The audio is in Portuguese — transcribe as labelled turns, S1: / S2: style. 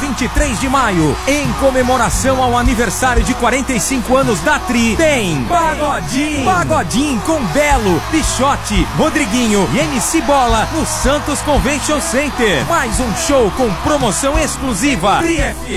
S1: 23 de maio, em comemoração ao aniversário de 45 anos da Tri, tem Pagodinho! Pagodinho com Belo, Pichote, Rodriguinho e MC Bola no Santos Convention Center. Mais um show com promoção exclusiva. Tri FM.